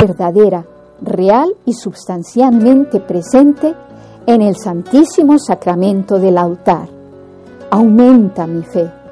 verdadera, real y substancialmente presente en el Santísimo Sacramento del altar. Aumenta mi fe,